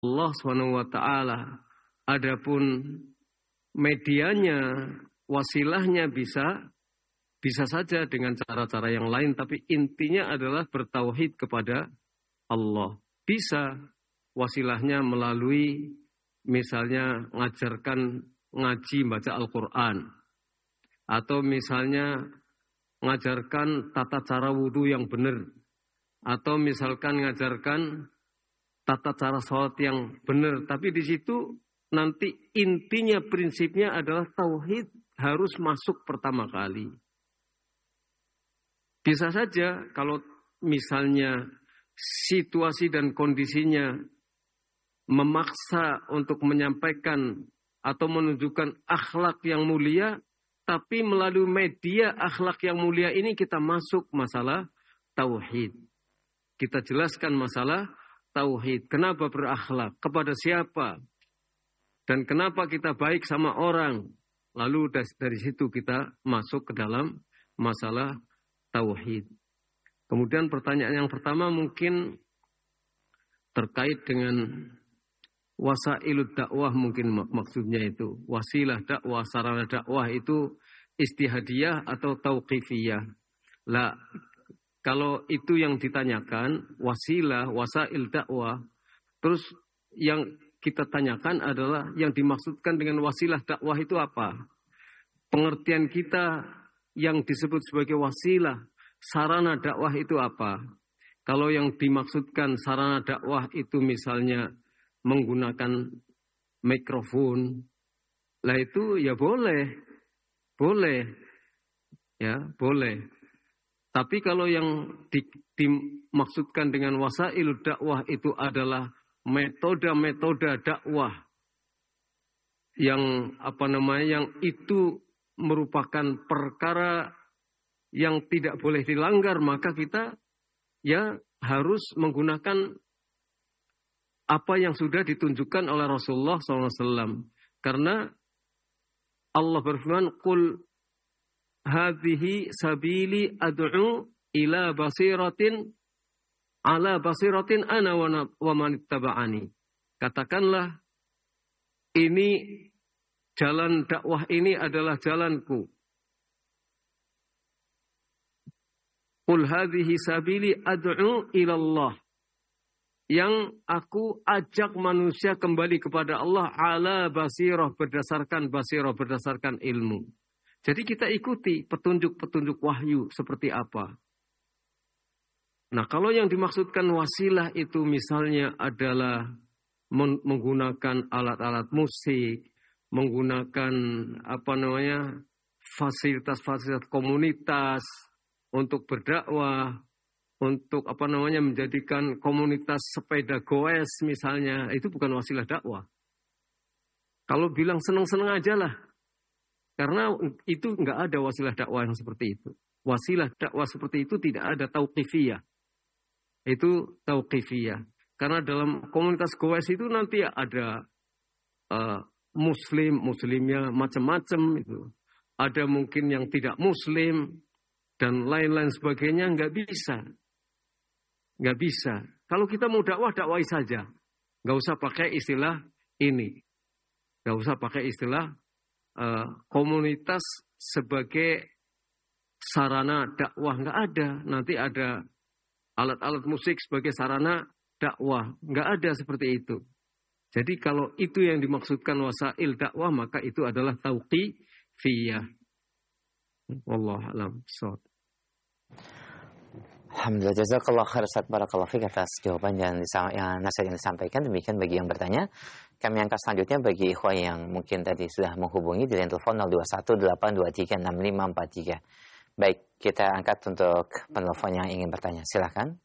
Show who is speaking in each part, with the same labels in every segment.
Speaker 1: Allah Subhanahu wa taala. Adapun medianya, wasilahnya bisa saja dengan cara-cara yang lain, tapi intinya adalah bertauhid kepada Allah. Bisa wasilahnya melalui misalnya ngajarkan ngaji baca Al-Quran, atau misalnya ngajarkan tata cara wudhu yang benar, atau misalkan ngajarkan tata cara sholat yang benar. Tapi di situ nanti intinya, prinsipnya adalah tauhid harus masuk pertama kali. Bisa saja kalau misalnya situasi dan kondisinya memaksa untuk menyampaikan atau menunjukkan akhlak yang mulia, tapi melalui media akhlak yang mulia ini kita masuk masalah tauhid. Kita jelaskan masalah tauhid. Kenapa berakhlak? Kepada siapa? Dan kenapa kita baik sama orang? Lalu dari situ kita masuk ke dalam masalah tauhid. Kemudian pertanyaan yang pertama mungkin terkait dengan wasailud dakwah, mungkin maksudnya itu. Wasilah dakwah, sarana dakwah itu istihadiyah atau tauqifiyah. Lah, kalau itu yang ditanyakan, wasilah, wasail dakwah, terus yang kita tanyakan adalah yang dimaksudkan dengan wasilah dakwah itu apa? Pengertian kita yang disebut sebagai wasilah, sarana dakwah itu apa? Kalau yang dimaksudkan sarana dakwah itu misalnya menggunakan mikrofon, lah itu ya boleh, ya boleh. Tapi kalau yang dimaksudkan dengan wasail dakwah itu adalah metode-metode dakwah yang yang itu merupakan perkara yang tidak boleh dilanggar, maka kita ya harus menggunakan apa yang sudah ditunjukkan oleh Rasulullah SAW. Karena Allah berfirman, "Qul hadhihi sabili ad'u ila basiratin ala basiratin ana wa man ittaba'ani." Katakanlah, ini jalan dakwah ini adalah jalanku. Qul hadhihi sabili ad'u ila Allah. Yang aku ajak manusia kembali kepada Allah ala basirah, berdasarkan ilmu. Jadi kita ikuti petunjuk-petunjuk wahyu seperti apa. Nah, kalau yang dimaksudkan wasilah itu misalnya adalah menggunakan alat-alat musik, menggunakan fasilitas-fasilitas komunitas untuk berdakwah, untuk menjadikan komunitas sepeda goes misalnya, itu bukan wasilah dakwah. Kalau bilang seneng-seneng aja lah, karena itu nggak ada wasilah dakwah yang seperti itu. Wasilah dakwah seperti itu tidak ada tauqifiyah. Itu tauqifiyah. Karena dalam komunitas goes itu nanti ada muslimnya macam-macam itu. Ada mungkin yang tidak muslim dan lain-lain sebagainya, nggak bisa. Nggak bisa. Kalau kita mau dakwah saja. Nggak usah pakai istilah ini. Nggak usah pakai istilah komunitas sebagai sarana dakwah. Nggak ada. Nanti ada alat-alat musik sebagai sarana dakwah. Nggak ada seperti itu. Jadi kalau itu yang dimaksudkan wasail dakwah, maka itu adalah tauqifiyah. Wallahu a'lam bishawab.
Speaker 2: Alhamdulillah, jazakallah khair Ustaz, barakallahu fiik atas jawaban yang nasihat yang disampaikan. Demikian bagi yang bertanya. Kami angkat selanjutnya bagi ikhwah yang mungkin tadi sudah menghubungi di line telepon 0218236543. Baik, kita angkat untuk penelpon yang ingin bertanya. Silakan.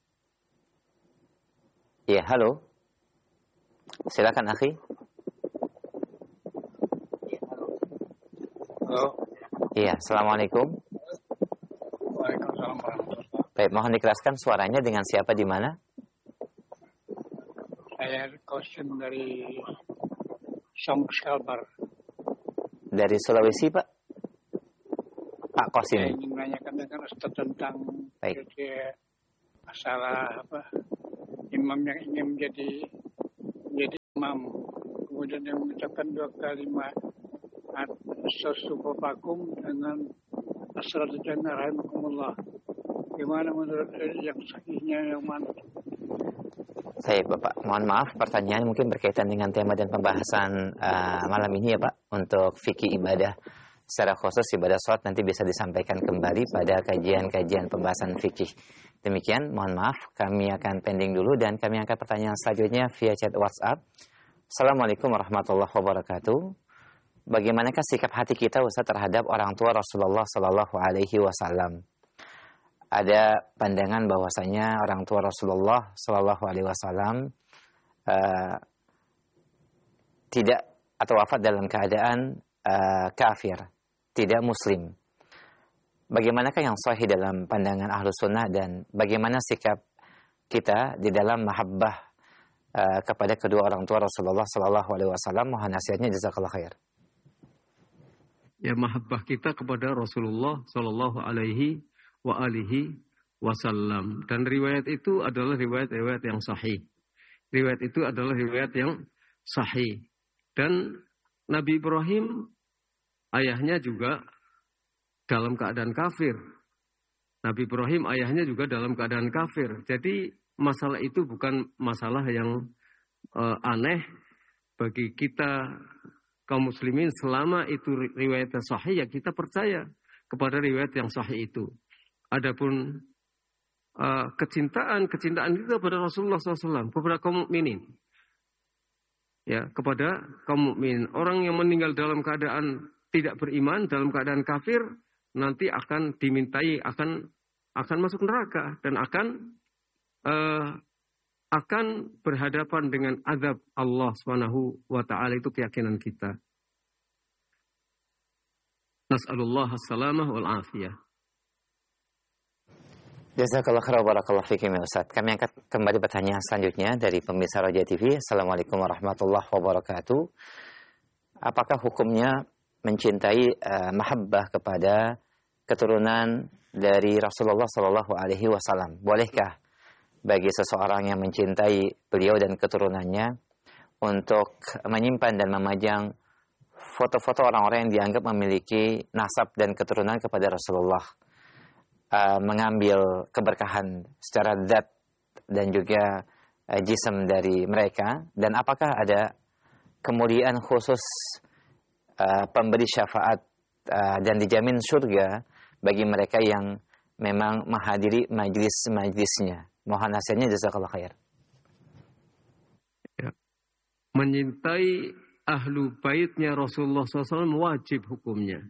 Speaker 2: Iya, halo. Silakan akhi.
Speaker 3: Halo.
Speaker 2: Iya, assalamualaikum.
Speaker 3: Waalaikumsalam warahmatullahi wabarakatuh.
Speaker 2: Baik, mohon dikeraskan suaranya, dengan siapa di mana?
Speaker 3: Saya Qasim dari Kalbar.
Speaker 2: Dari Sulawesi, Pak? Pak Qasim.
Speaker 3: Saya ingin menanyakan dengan Ustaz tentang masalah imam yang ingin menjadi imam, kemudian yang mengucapkan dua kalimat As-Subuhakum dengan As-Salatu Jannah Rahimakumullah. Gimana menurut yang sahihnya yang mana?
Speaker 2: Baik Bapak, mohon maaf pertanyaan mungkin berkaitan dengan tema dan pembahasan malam ini ya Pak. Untuk fikih ibadah secara khusus ibadah sholat nanti bisa disampaikan kembali pada kajian-kajian pembahasan fikih. Demikian, mohon maaf kami akan pending dulu dan kami angkat pertanyaan selanjutnya via chat WhatsApp. Assalamualaikum warahmatullahi wabarakatuh. Bagaimanakah sikap hati kita Ustaz terhadap orang tua Rasulullah Sallallahu Alaihi Wasallam? Ada pandangan bahwasanya orang tua Rasulullah Sallallahu Alaihi Wasallam tidak atau wafat dalam keadaan kafir, tidak muslim. Bagaimanakah yang sahih dalam pandangan Ahlus Sunnah dan bagaimana sikap kita di dalam mahabbah kepada kedua orang tua Rasulullah Sallallahu Alaihi Wasallam? Mohon nasihatnya, jazakallah khair.
Speaker 1: Ya, mahabbah kita kepada Rasulullah Sallallahu Alaihi Wasallam, dan riwayat itu adalah riwayat yang sahih. Riwayat itu adalah riwayat yang sahih. Dan Nabi Ibrahim ayahnya juga dalam keadaan kafir. Nabi Ibrahim ayahnya juga dalam keadaan kafir. Jadi masalah itu bukan masalah yang aneh bagi kita kaum muslimin. Selama itu riwayat yang sahih, ya kita percaya kepada riwayat yang sahih itu. Adapun kecintaan kita kepada Rasulullah SAW, kepada kaum mukminin, ya, kepada kaum mukminin. Orang yang meninggal dalam keadaan tidak beriman, dalam keadaan kafir, nanti akan dimintai akan masuk neraka dan akan berhadapan dengan azab Allah Subhanahu wa taala. Itu keyakinan kita. Nas'alullah as-salamah wal afiyah.
Speaker 2: Jazakallah khairan barakallahu fikum ya Ustaz. Kami angkat kembali pertanyaan selanjutnya dari pemirsa Roja TV. Assalamualaikum warahmatullahi wabarakatuh. Apakah hukumnya mencintai mahabbah kepada keturunan dari Rasulullah Sallallahu Alaihi Wasallam? Bolehkah bagi seseorang yang mencintai beliau dan keturunannya untuk menyimpan dan memajang foto-foto orang-orang yang dianggap memiliki nasab dan keturunan kepada Rasulullah, mengambil keberkahan secara zat dan juga jism dari mereka? Dan apakah ada kemuliaan khusus pemberi syafaat dan dijamin surga bagi mereka yang memang menghadiri majlis-majlisnya? Mohon nasihatnya, jazakallah khair.
Speaker 1: Ya. Menyintai ahlu baitnya Rasulullah SAW wajib hukumnya.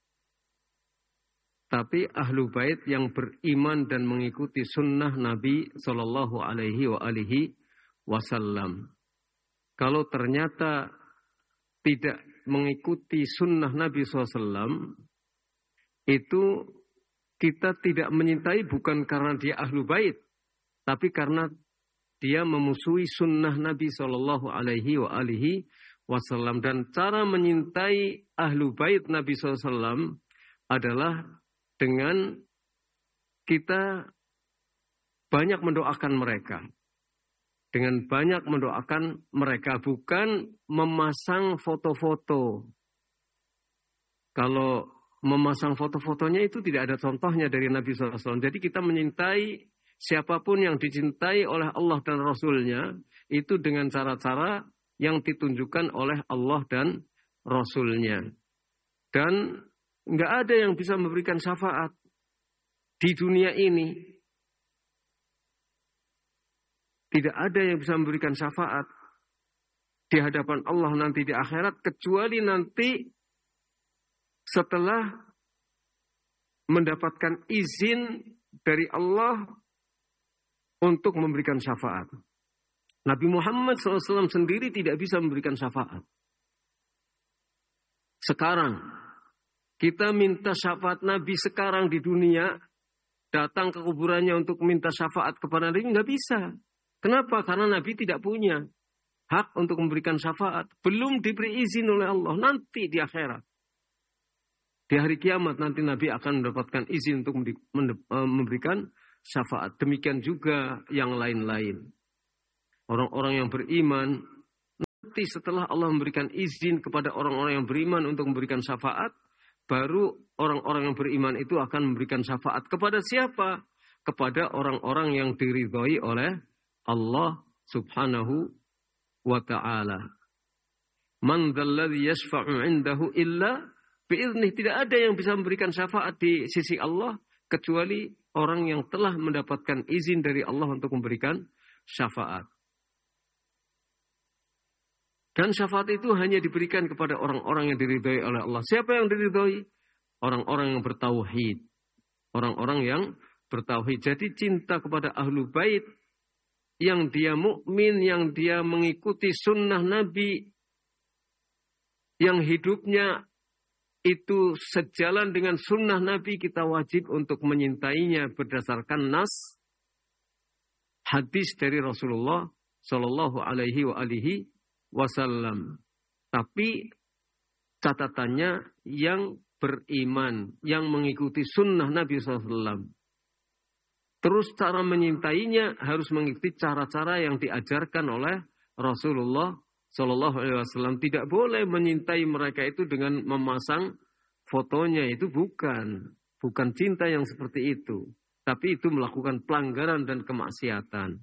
Speaker 1: Tapi ahlu bait yang beriman dan mengikuti sunnah Nabi Sallallahu Alaihi Wasallam. Kalau ternyata tidak mengikuti sunnah Nabi SAW, itu kita tidak menyintai bukan karena dia ahlu bait, tapi karena dia memusuhi sunnah Nabi Sallallahu Alaihi Wasallam. Dan cara menyintai ahlu bait Nabi SAW adalah dengan kita banyak mendoakan mereka. Dengan banyak mendoakan mereka, bukan memasang foto-foto. Kalau memasang foto-fotonya itu tidak ada contohnya dari Nabi SAW. Jadi kita menyintai siapapun yang dicintai oleh Allah dan Rasulnya itu dengan cara-cara yang ditunjukkan oleh Allah dan Rasulnya. Dan nggak ada yang bisa memberikan syafaat di dunia ini. Tidak ada yang bisa memberikan syafaat di hadapan Allah nanti di akhirat, kecuali nanti setelah mendapatkan izin dari Allah untuk memberikan syafaat. Nabi Muhammad SAW sendiri tidak bisa memberikan syafaat. Sekarang kita minta syafaat Nabi sekarang di dunia, datang ke kuburannya untuk minta syafaat kepada Nabi, nggak bisa. Kenapa? Karena Nabi tidak punya hak untuk memberikan syafaat. Belum diberi izin oleh Allah. Nanti di akhirat, di hari kiamat, nanti Nabi akan mendapatkan izin untuk memberikan syafaat. Demikian juga yang lain-lain. Orang-orang yang beriman nanti setelah Allah memberikan izin kepada orang-orang yang beriman untuk memberikan syafaat, baru orang-orang yang beriman itu akan memberikan syafaat kepada siapa? Kepada orang-orang yang diridhoi oleh Allah Subhanahu wa ta'ala. Man dzalladzi yashfa'u 'indahu illa bi'idnih. Tidak ada yang bisa memberikan syafaat di sisi Allah kecuali orang yang telah mendapatkan izin dari Allah untuk memberikan syafaat. Dan syafaat itu hanya diberikan kepada orang-orang yang diridhoi oleh Allah. Siapa yang diridhoi? Orang-orang yang bertauhid. Orang-orang yang bertauhid. Jadi cinta kepada Ahlul Bait, yang dia mukmin, yang dia mengikuti sunnah Nabi, yang hidupnya itu sejalan dengan sunnah Nabi, kita wajib untuk menyintainya berdasarkan nas hadis dari Rasulullah Shallallahu Alaihi Wasallam. Tapi catatannya yang beriman, yang mengikuti sunnah Nabi SAW. Terus cara menyintainya harus mengikuti cara-cara yang diajarkan oleh Rasulullah Shallallahu Alaihi Wasallam. Tidak boleh menyintai mereka itu dengan memasang fotonya, itu bukan cinta yang seperti itu. Tapi itu melakukan pelanggaran dan kemaksiatan.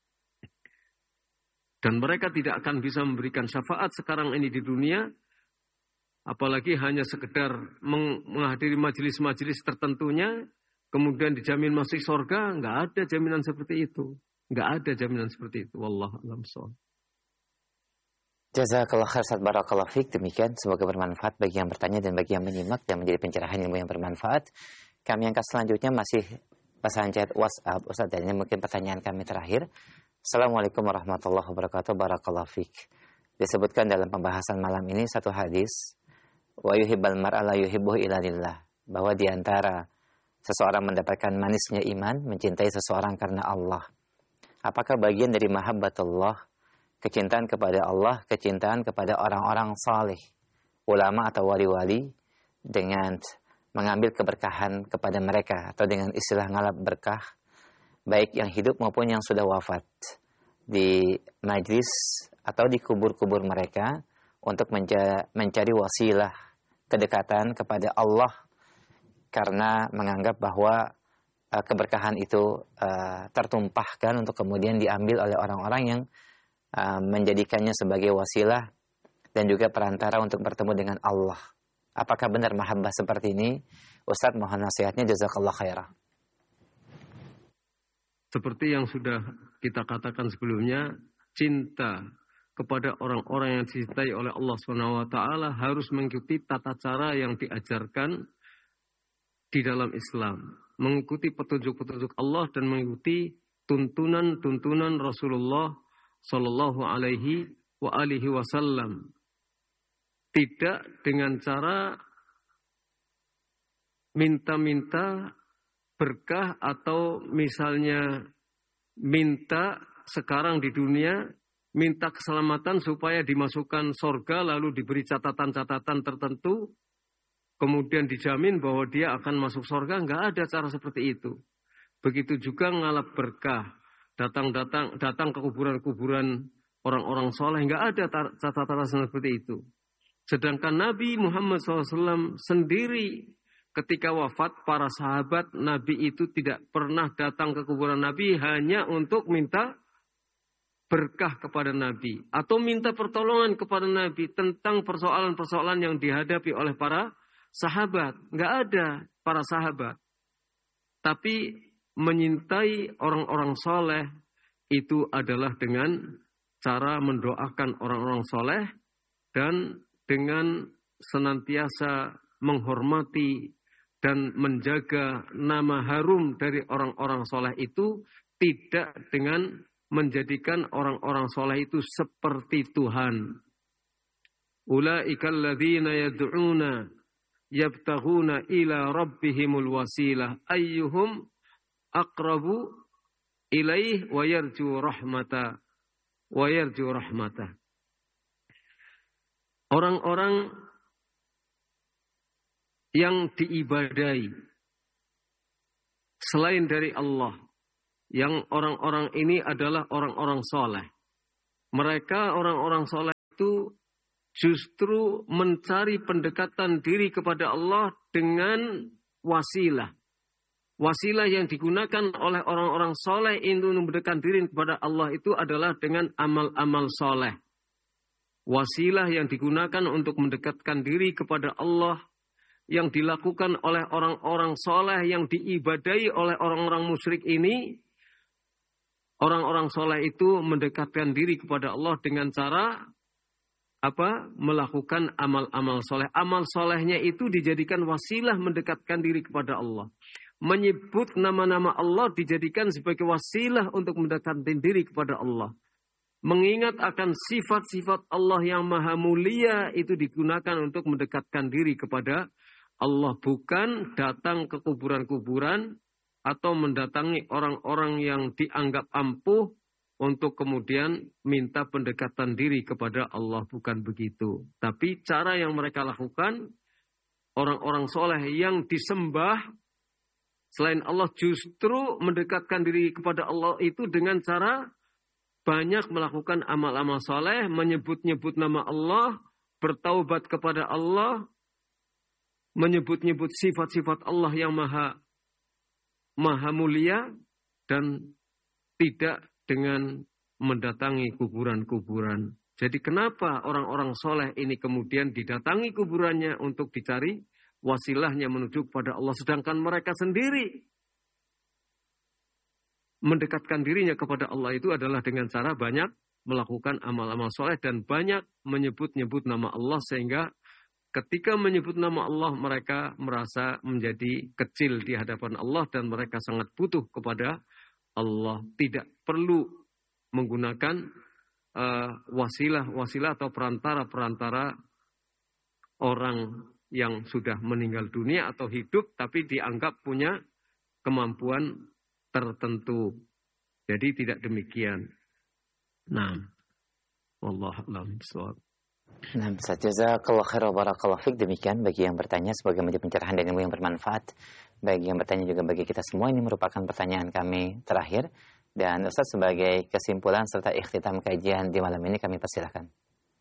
Speaker 1: Dan mereka tidak akan bisa memberikan syafaat sekarang ini di dunia, apalagi hanya sekedar menghadiri majelis-majelis tertentunya, kemudian dijamin masuk surga. Nggak ada jaminan seperti itu. Nggak ada jaminan seperti itu. Wallahu a'lam bishawab.
Speaker 2: Jazakallah khair, Ustaz, barakallahu fiik. Demikian, semoga bermanfaat bagi yang bertanya dan bagi yang menyimak dan menjadi pencerahan ilmu yang bermanfaat. Kami angkat selanjutnya masih pesan chat WhatsApp, Ustaz, dan ini mungkin pertanyaan kami terakhir. Assalamualaikum warahmatullahi wabarakatuh. Barakallahu fiik. Disebutkan dalam pembahasan malam ini satu hadis, wa yuhibbal mar'a la yuhibbuhu illa lillah, bahwa di antara seseorang mendapatkan manisnya iman, mencintai seseorang karena Allah. Apakah bagian dari mahabbatullah, kecintaan kepada Allah, kecintaan kepada orang-orang saleh, ulama atau wali-wali, dengan mengambil keberkahan kepada mereka, atau dengan istilah ngalap berkah, baik yang hidup maupun yang sudah wafat, di majlis atau di kubur-kubur mereka, untuk mencari wasilah kedekatan kepada Allah, karena menganggap bahwa keberkahan itu tertumpahkan untuk kemudian diambil oleh orang-orang yang menjadikannya sebagai wasilah dan juga perantara untuk bertemu dengan Allah. Apakah benar mahabbah seperti ini? Ustaz, mohon nasihatnya, jazakallah khairah.
Speaker 1: Seperti yang sudah kita katakan sebelumnya, cinta kepada orang-orang yang dicintai oleh Allah SWT harus mengikuti tata cara yang diajarkan di dalam Islam. Mengikuti petunjuk-petunjuk Allah dan mengikuti tuntunan-tuntunan Rasulullah Sallallahu Alaihi Wasallam. Tidak dengan cara minta-minta berkah, atau misalnya minta sekarang di dunia, minta keselamatan supaya dimasukkan surga, lalu diberi catatan-catatan tertentu, kemudian dijamin bahwa dia akan masuk surga. Nggak ada cara seperti itu. Begitu juga ngalap berkah, datang ke kuburan-kuburan orang-orang soleh, nggak ada catatan seperti itu. Sedangkan Nabi Muhammad SAW sendiri ketika wafat, para sahabat Nabi itu tidak pernah datang ke kuburan Nabi hanya untuk minta berkah kepada Nabi, atau minta pertolongan kepada Nabi tentang persoalan-persoalan yang dihadapi oleh para sahabat. Nggak ada para sahabat. Tapi menyintai orang-orang soleh itu adalah dengan cara mendoakan orang-orang soleh dan dengan senantiasa menghormati dan menjaga nama harum dari orang-orang soleh itu, tidak dengan menjadikan orang-orang soleh itu seperti Tuhan. Ulaika alladzina yad'una yabtaghuna ila rabbihimul wasilah ayyuhum aqrabu ilaih wa yarju rahmata. Orang-orang yang diibadai selain dari Allah, yang orang-orang ini adalah orang-orang soleh. Mereka orang-orang soleh itu justru mencari pendekatan diri kepada Allah dengan wasilah. Wasilah yang digunakan oleh orang-orang soleh untuk mendekatkan diri kepada Allah itu adalah dengan amal-amal soleh. Wasilah yang digunakan untuk mendekatkan diri kepada Allah yang dilakukan oleh orang-orang soleh yang diibadahi oleh orang-orang musyrik ini. Orang-orang soleh itu mendekatkan diri kepada Allah dengan cara melakukan amal-amal soleh. Amal solehnya itu dijadikan wasilah mendekatkan diri kepada Allah. Menyebut nama-nama Allah dijadikan sebagai wasilah untuk mendekatkan diri kepada Allah. Mengingat akan sifat-sifat Allah yang maha mulia itu digunakan untuk mendekatkan diri kepada Allah. Bukan datang ke kuburan-kuburan atau mendatangi orang-orang yang dianggap ampuh untuk kemudian minta pendekatan diri kepada Allah. Bukan begitu. Tapi cara yang mereka lakukan, orang-orang soleh yang disembah selain Allah justru mendekatkan diri kepada Allah itu dengan cara banyak melakukan amal-amal soleh, menyebut-nyebut nama Allah, bertaubat kepada Allah, menyebut-nyebut sifat-sifat Allah yang maha mulia, dan tidak dengan mendatangi kuburan-kuburan. Jadi kenapa orang-orang soleh ini kemudian didatangi kuburannya untuk dicari wasilahnya menuju kepada Allah, sedangkan mereka sendiri mendekatkan dirinya kepada Allah itu adalah dengan cara banyak melakukan amal-amal soleh dan banyak menyebut-nyebut nama Allah, sehingga ketika menyebut nama Allah mereka merasa menjadi kecil di hadapan Allah dan mereka sangat butuh kepada Allah. Tidak perlu menggunakan wasilah atau perantara-perantara orang yang sudah meninggal dunia atau hidup tapi dianggap punya kemampuan tertentu. Jadi tidak demikian. Nah, wallahu a'lam bishawab.
Speaker 2: Nah, jazakallahu khairan wa barakallahu fik. Demikian bagi yang bertanya sebagai menjadi pencerahan dan ilmu yang bermanfaat. Bagi yang bertanya juga bagi kita semua, ini merupakan pertanyaan kami terakhir. Dan Ustaz sebagai kesimpulan serta ikhtitam kajian di malam ini kami persilahkan.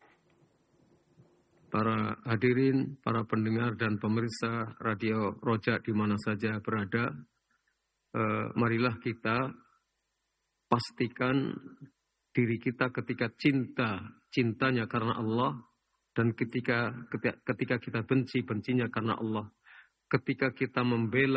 Speaker 1: Para hadirin, para pendengar dan pemirsa Radio Roja di mana saja berada, marilah kita pastikan diri kita ketika cintanya karena Allah, dan ketika kita bencinya karena Allah. Ketika kita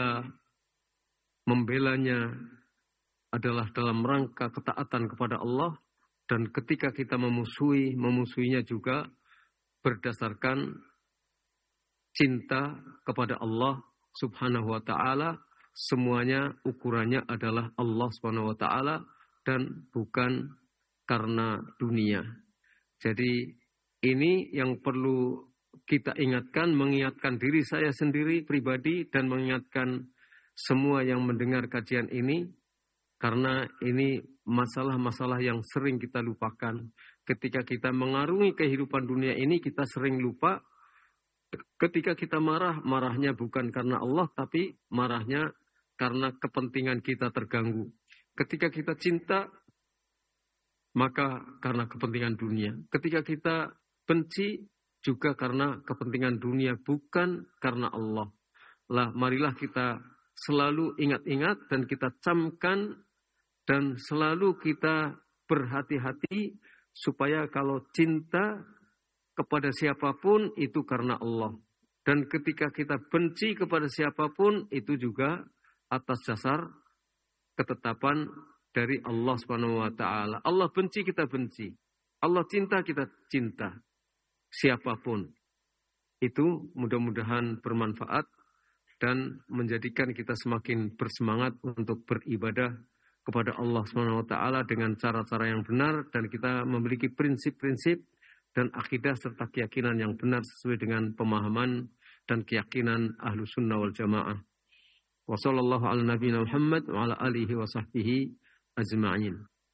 Speaker 1: membelanya adalah dalam rangka ketaatan kepada Allah, dan ketika kita memusuhinya juga berdasarkan cinta kepada Allah Subhanahu wa ta'ala. Semuanya ukurannya adalah Allah Subhanahu wa ta'ala dan bukan karena dunia. Jadi ini yang perlu kita ingatkan, mengingatkan diri saya sendiri pribadi dan mengingatkan semua yang mendengar kajian ini, karena ini masalah-masalah yang sering kita lupakan. Ketika kita mengarungi kehidupan dunia ini, kita sering lupa. Ketika kita marahnya bukan karena Allah, tapi marahnya karena kepentingan kita terganggu. Ketika kita cinta, maka karena kepentingan dunia. Ketika kita benci, juga karena kepentingan dunia, bukan karena Allah. Marilah kita selalu ingat-ingat dan kita camkan, dan selalu kita berhati-hati, supaya kalau cinta kepada siapapun itu karena Allah. Dan ketika kita benci kepada siapapun itu juga atas dasar ketetapan dari Allah Subhanahu wa ta'ala. Allah benci, kita benci. Allah cinta, kita cinta. Siapapun. Itu mudah-mudahan bermanfaat dan menjadikan kita semakin bersemangat untuk beribadah kepada Allah Subhanahu wa ta'ala dengan cara-cara yang benar, dan kita memiliki prinsip-prinsip dan akidah serta keyakinan yang benar sesuai dengan pemahaman dan keyakinan ahlu sunnah wal jamaah. Wa sallallahu ala nabiyina Muhammad wa ala alihi wa sahbihi ajma'in.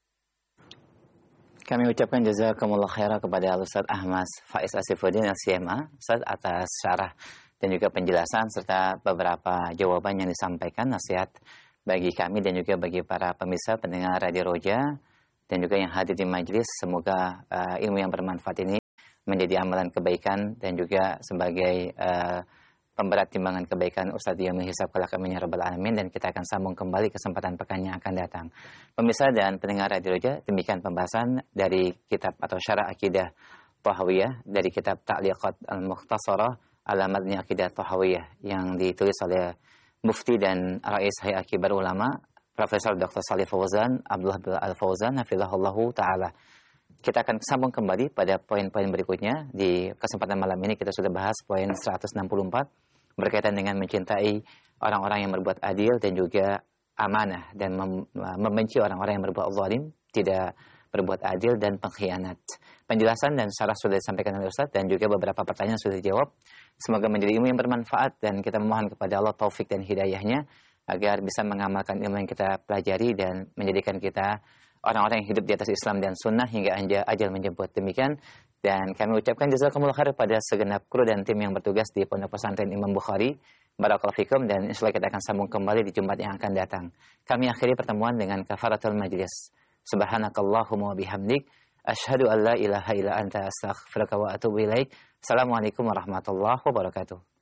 Speaker 2: Kami ucapkan jazakumullah khairan kepada Ustaz Ahmad Faiz Asifuddin LCMA, Ustaz, atas syarah dan juga penjelasan serta beberapa jawaban yang disampaikan, nasihat bagi kami dan juga bagi para pemirsa pendengar Radio Roja dan juga yang hadir di majelis. Semoga ilmu yang bermanfaat ini menjadi amalan kebaikan dan juga sebagai pemberat timbangan kebaikan Ustadz yang menghisab kelak amin ya rabbal alamin. Dan kita akan sambung kembali kesempatan pekan yang akan datang. Pemirsa dan pendengar Radio Roja, demikian pembahasan dari kitab atau syarah akidah Thahawiyah dari kitab Ta'liqat Al-Mukhtasarah ala Matni Aqidah Thahawiyah yang ditulis oleh Mufti dan Rais Hayat Kibar Ulama Profesor Dr. Shalih Fauzan Abdullah Al-Fauzan hafizahullahu taala. Kita akan sambung kembali pada poin-poin berikutnya. Di kesempatan malam ini kita sudah bahas poin 164 berkaitan dengan mencintai orang-orang yang berbuat adil dan juga amanah, dan membenci orang-orang yang berbuat zalim, tidak berbuat adil dan pengkhianat. Penjelasan dan syarah sudah disampaikan oleh Ustaz dan juga beberapa pertanyaan sudah dijawab. Semoga menjadi ilmu yang bermanfaat dan kita memohon kepada Allah taufik dan hidayahnya agar bisa mengamalkan ilmu yang kita pelajari dan menjadikan kita orang-orang yang hidup di atas Islam dan Sunnah hingga ajal menjemput. Demikian, dan kami ucapkan jazakumullah khair pada segenap kru dan tim yang bertugas di Pondok Pesantren Imam Bukhari. Barakallahu fikum, dan insyaallah kita akan sambung kembali di Jumat yang akan datang. Kami akhiri pertemuan dengan kafaratul majlis. Subhanakallahumma wa bihamdik asyhadu an la ilaha illa anta astaghfiruka wa atubu ilaik. Assalamualaikum warahmatullahi wabarakatuh.